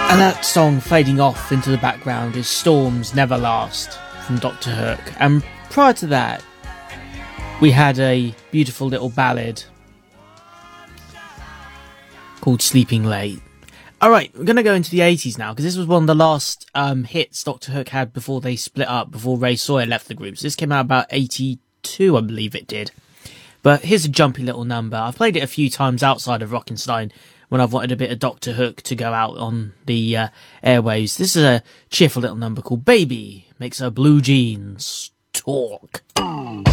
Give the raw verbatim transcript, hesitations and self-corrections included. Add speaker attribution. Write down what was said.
Speaker 1: And that song fading off into the background is Storms Never Last from Doctor Hook. And prior to that, we had a beautiful little ballad called Sleeping Late. Alright, we're going to go into the eighties now, because this was one of the last um, hits Doctor Hook had before they split up, before Ray Sawyer left the group. So this came out about eighty-two, I believe it did. But here's a jumpy little number. I've played it a few times outside of Rockenstein when I've wanted a bit of Doctor Hook to go out on the uh, airwaves. This is a cheerful little number called Baby Makes Her Blue Jeans Talk.